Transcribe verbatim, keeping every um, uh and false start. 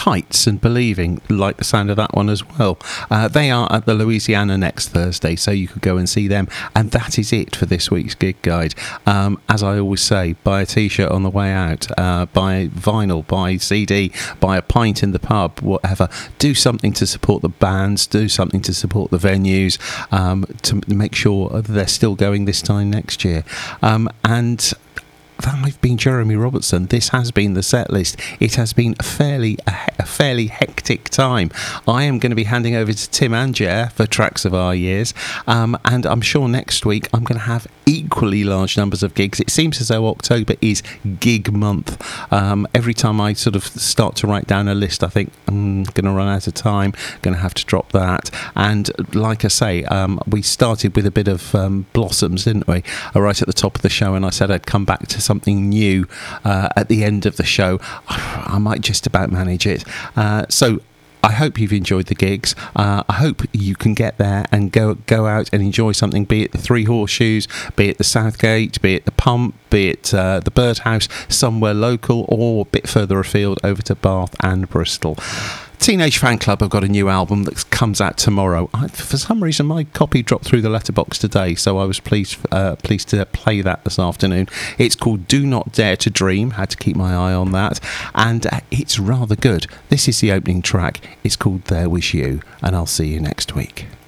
Heights and Believing, like the sound of that one as well. Uh, they are at the Louisiana next Thursday, so you could go and see them. And that is it for this week's gig guide. Um, as I always say, buy a t-shirt on the way out, uh, buy vinyl, buy C D, buy a pint in the pub, whatever. Do something to support the bands, do something to support the venues, um, to make sure they're still going this time next year. Um, and I've been Jeremy Robertson. This has been the set list. It has been a fairly a, a fairly hectic time. I am going to be handing over to Tim and Jer for Tracks of Our Years, um, and I'm sure next week I'm going to have equally large numbers of gigs. It seems as though October is gig month. Um, every time I sort of start to write down a list, I think I'm going to run out of time, going to have to drop that. And like I say, um, we started with a bit of um, Blossoms, didn't we? Uh, right at the top of the show, and I said I'd come back to something new uh, at the end of the show. I might just about manage it. Uh, so I hope you've enjoyed the gigs. Uh, I hope you can get there and go go out and enjoy something, be it the Three Horseshoes, be it the Southgate, be it the Pump, be it uh, the Birdhouse, somewhere local or a bit further afield over to Bath and Bristol. Teenage Fan Club have got a new album that comes out tomorrow. I, for some reason, my copy dropped through the letterbox today, so I was pleased uh, pleased to play that this afternoon. It's called Do Not Dare to Dream. Had to keep my eye on that, and uh, it's rather good. This is the opening track. It's called There Was You, and I'll see you next week.